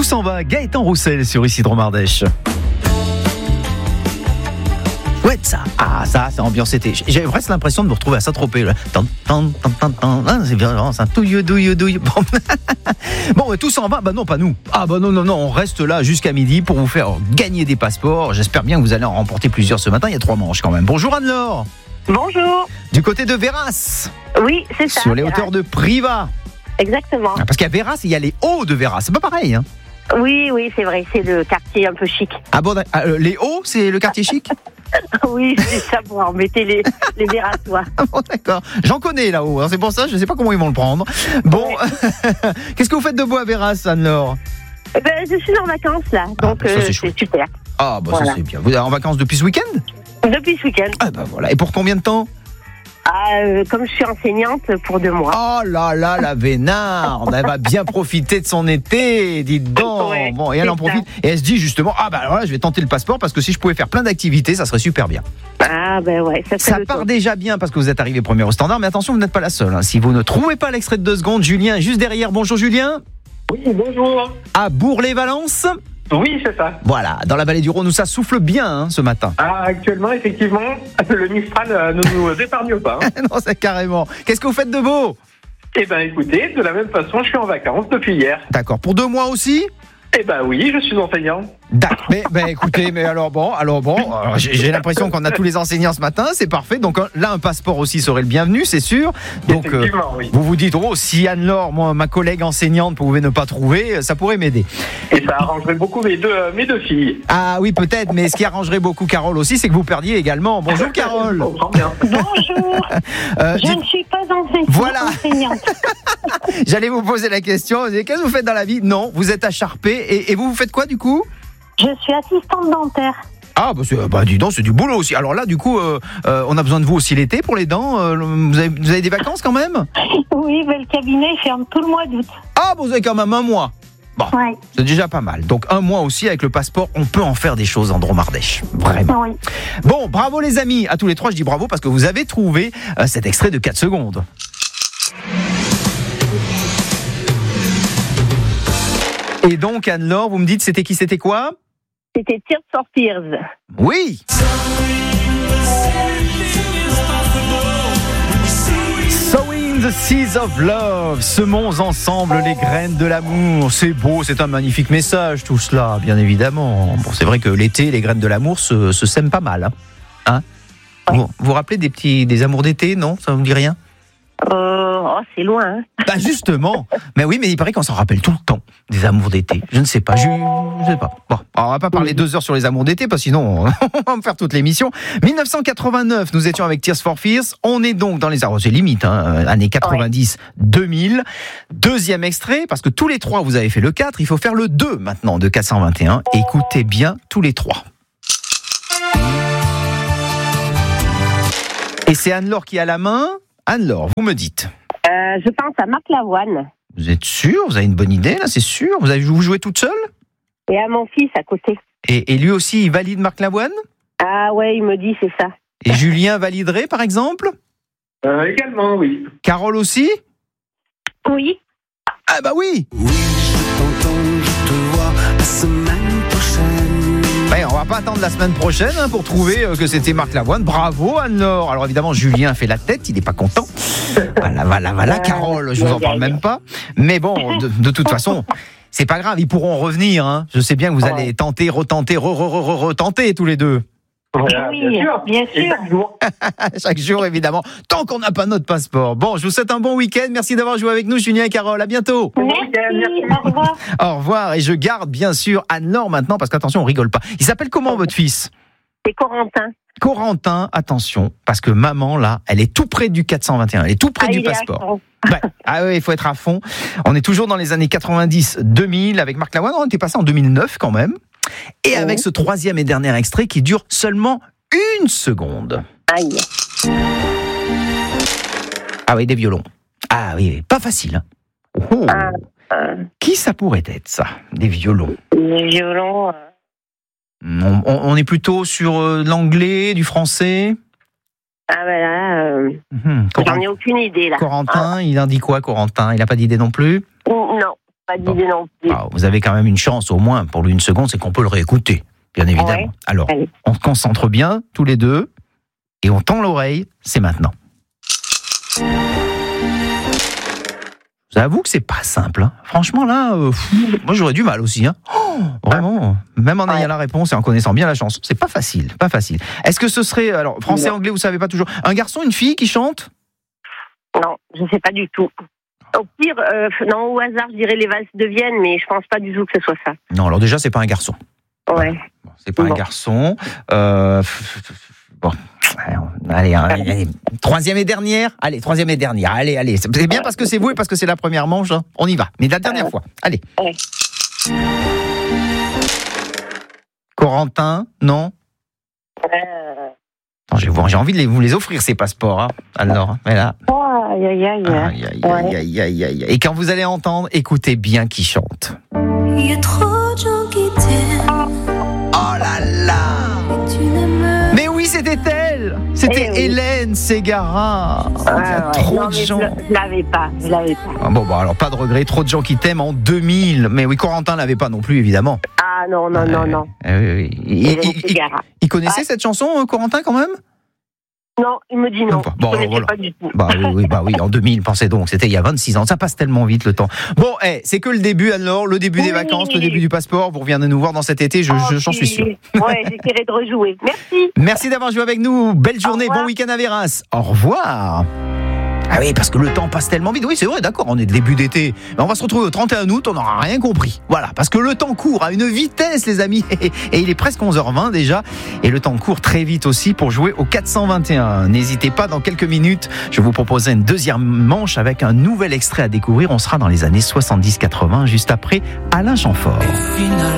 s'en va, Gaëtan Roussel sur Isidro Mardèche. Ouais, ça, c'est ambiance été. J'ai presque l'impression de me retrouver à Saint-Tropez. C'est vraiment un touille. Bon, tout s'en va. Bah non, pas nous. Non, on reste là jusqu'à midi pour vous faire gagner des passeports. J'espère bien que vous allez en remporter plusieurs ce matin. Il y a 3 manches quand même. Bonjour Anne-Laure. Bonjour. Du côté de Véras. Oui, c'est ça. Sur les hauteurs de Privas. Exactement. Parce qu'à Véras, il y a les hauts de Véras. C'est pas pareil, hein. Oui, c'est vrai. C'est le quartier un peu chic. Ah bon, les hauts, c'est le quartier chic. Oui, c'est ça pour en mettre les Vérasois. Bon, d'accord. J'en connais là-haut, hein. C'est pour ça, je ne sais pas comment ils vont le prendre. Bon, ouais. Qu'est-ce que vous faites de beau à Véras, Anne-Laure? Je suis en vacances là, donc ça, c'est super. Ah, bah voilà. Ça c'est bien. Vous êtes en vacances depuis ce week-end? Depuis ce week-end. Ah, bah voilà. Et pour combien de temps? Comme je suis enseignante, pour 2 mois. Oh là là, la vénarde. Elle va bien profiter de son été, dites donc. Ouais, bon, et elle en profite. Ça. Et elle se dit justement, voilà, je vais tenter le passeport parce que si je pouvais faire plein d'activités, ça serait super bien. Ah ben ouais, ça part déjà bien parce que vous êtes arrivé premier au standard, mais attention, vous n'êtes pas la seule. Hein. Si vous ne trouvez pas l'extrait de 2 secondes, Julien est juste derrière. Bonjour Julien. Oui, bonjour. À Bourg-les-Valences. Oui, c'est ça. Voilà, dans la vallée du Rhône où ça souffle bien ce matin. Actuellement, effectivement, le Mistral ne nous épargne pas. Non, c'est carrément. Qu'est-ce que vous faites de beau? Eh ben, écoutez, de la même façon, je suis en vacances depuis hier. D'accord, pour 2 mois aussi? Eh ben oui, je suis enseignant. Mais écoutez, alors j'ai l'impression qu'on a tous les enseignants ce matin, c'est parfait. Donc là, un passeport aussi serait le bienvenu, c'est sûr. Donc oui. Vous vous dites, si Anne-Laure, ma collègue enseignante, pouvait ne pas trouver, ça pourrait m'aider. Et ça arrangerait beaucoup mes deux filles. Ah oui, peut-être, mais ce qui arrangerait beaucoup Carole aussi, c'est que vous perdiez également. Bonjour Carole. Bonjour. Je ne suis pas enseignante. Voilà. J'allais vous poser la question. Qu'est-ce que vous faites dans la vie? Non, vous êtes à Charpé. Et vous faites quoi du coup? Je suis assistante dentaire. Ah dis donc, c'est du boulot aussi. Alors là, du coup, on a besoin de vous aussi l'été pour les dents. Vous avez des vacances quand même? Oui, mais le cabinet ferme tout le mois d'août. Ah, vous avez quand même 1 mois. Bon, ouais. C'est déjà pas mal. Donc 1 mois aussi avec le passeport, on peut en faire des choses en Dromardèche. Vraiment. Oui. Bon, bravo les amis. À tous les 3, je dis bravo parce que vous avez trouvé cet extrait de 4 secondes. Et donc Anne-Laure, vous me dites c'était quoi? C'était Tears for Fears. Oui. Sowing the Seeds of Love. Semons ensemble les graines de l'amour. C'est beau, c'est un magnifique message tout cela, bien évidemment. Bon, c'est vrai que l'été, les graines de l'amour se sèment pas mal. Hein ouais. Vous vous rappelez des amours d'été, non? Ça vous dit rien? C'est loin. Hein. Bah justement. Mais oui, mais il paraît qu'on s'en rappelle tout le temps des amours d'été. Je ne sais pas. Je sais pas. Bon, alors on va pas parler 2 heures sur les amours d'été parce que sinon on va me faire toute l'émission. 1989, nous étions avec Tears for Fears. On est donc dans les c'est limite, années 90, 2000. Deuxième extrait, parce que tous les 3 vous avez fait le 4, il faut faire le 2 maintenant de 421. Écoutez bien tous les 3. Et c'est Anne-Laure qui a la main. Anne-Laure, vous me dites. Je pense à Marc Lavoine. Vous êtes sûr? Vous avez une bonne idée là, c'est sûr? Vous jouez toute seule? Et à mon fils à côté. Et lui aussi, il valide Marc Lavoine? Ah ouais, il me dit c'est ça. Et Julien validerait par exemple? Également, oui. Carole aussi? Oui. Ah bah oui. Oui, je t'entends, je te vois la semaine prochaine. Ouais, on va pas attendre la semaine prochaine pour trouver que c'était Marc Lavoine. Bravo Anne-Laure. Alors évidemment, Julien fait la tête, il n'est pas content. Voilà, Carole, je vous en parle même pas. Mais bon, de toute façon, c'est pas grave, ils pourront revenir. Hein. Je sais bien que vous allez tenter, retenter, retenter tous les 2. Voilà, oui, bien sûr. Chaque jour. Chaque jour, évidemment, tant qu'on n'a pas notre passeport. Bon, je vous souhaite un bon week-end. Merci d'avoir joué avec nous, Julien et Carole. À bientôt. Merci. Au revoir. Au revoir. Et je garde, bien sûr, Anne-Laure maintenant, parce qu'attention, on rigole pas. Il s'appelle comment, votre fils? C'est Corentin. Corentin, attention, parce que maman, là, elle est tout près du 421. Elle est tout près du passeport. Ouais. Ah oui, il faut être à fond. On est toujours dans les années 90-2000 avec Marc Lavoine. On était passé en 2009 quand même. Et avec ce 3e et dernier extrait qui dure seulement 1 seconde. Aïe. Ah oui, des violons. Ah oui, pas facile. Oh. Qui ça pourrait être, ça? Des violons. Des violons. On est plutôt sur l'anglais, du français. Ah ben là, j'en ai aucune idée là. Corentin, il en dit quoi, Corentin? Il n'a pas d'idée non plus? Non. pas d'idée non plus. Alors, vous avez quand même une chance, au moins, pour l'une seconde, c'est qu'on peut le réécouter, bien évidemment. Ouais. Alors, Allez. on se concentre bien, tous les deux, et on tend l'oreille, c'est maintenant. J'avoue que c'est pas simple. Hein. Franchement, là, moi j'aurais du mal aussi. Hein. Vraiment, même en ayant la réponse et en connaissant bien la chanson, c'est pas facile, pas facile. Est-ce que ce serait, alors français, anglais, vous savez pas toujours, un garçon, une fille qui chante? Non, je sais pas du tout. Au pire, non, au hasard, je dirais les valses de Vienne, mais je pense pas du tout que ce soit ça. Non, alors déjà, c'est pas un garçon. Ouais. Bon, c'est pas un garçon. Bon, allez, troisième et dernière. Allez, troisième et dernière. Allez. C'est bien parce que c'est vous et parce que c'est la première manche. Hein. On y va. Mais la dernière fois. Allez. Ouais. Corentin, non? Non, j'ai envie de vous les offrir, ces passeports. Hein. Alors, voilà. Aïe. Et quand vous allez entendre, écoutez bien qui chante. Il y a trop de gens qui t'aiment. Oh là là! Mais oui, c'était elle! C'était Hélène Ségara. Il y a trop de gens. Je l'avais pas. Ah bon, alors pas de regret, trop de gens qui t'aiment en 2000. Mais oui, Corentin l'avait pas non plus, évidemment. Ah non. Oui. Il connaissait cette chanson, Corentin, quand même? Non, il me dit non. Bon, je connaissais voilà. pas du tout. Bah oui, en 2000, pensez donc, c'était il y a 26 ans, ça passe tellement vite le temps. Bon, c'est que le début alors, le début des vacances, le début du passeport, vous reviendrez nous voir dans cet été, j'en suis sûr. Ouais, j'essaierai de rejouer. Merci. Merci d'avoir joué avec nous, belle journée, bon week-end à Véras. Au revoir. Ah oui, parce que le temps passe tellement vite. Oui, c'est vrai, d'accord, on est début d'été. Mais on va se retrouver au 31 août, on n'aura rien compris. Voilà, parce que le temps court à une vitesse, les amis. Et il est presque 11h20 déjà. Et le temps court très vite aussi pour jouer au 421. N'hésitez pas, dans quelques minutes, je vous proposerai une deuxième manche avec un nouvel extrait à découvrir. On sera dans les années 70-80, juste après Alain Chamfort.